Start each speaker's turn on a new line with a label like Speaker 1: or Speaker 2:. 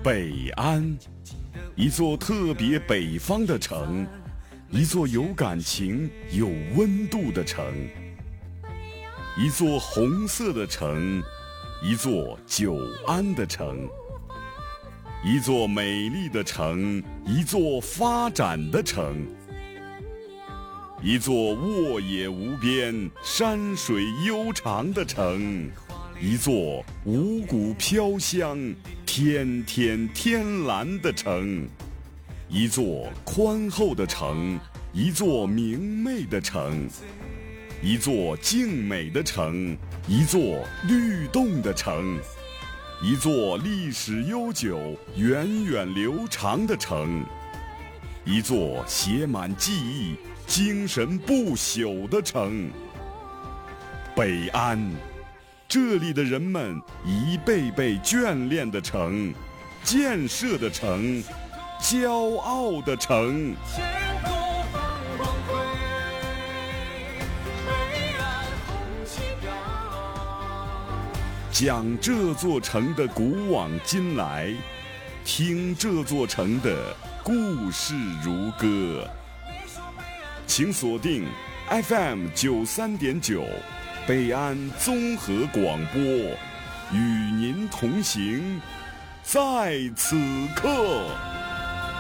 Speaker 1: 北安，一座特别北方的城，一座有感情、有温度的城，一座红色的城，一座久安的城，一座美丽的城，一座发展的城，一座沃野无边、山水悠长的城，一座五谷飘香、天天天蓝的城，一座宽厚的城，一座明媚的城，一座静美的城，一座律动的城，一座历史悠久、源远流长的城，一座写满记忆、精神不朽的城。北安，这里的人们一辈辈眷恋的城，建设的城，骄傲的城。讲这座城的古往今来，听这座城的故事如歌。请锁定 FM 93.9北安综合广播，与您同行，在此刻。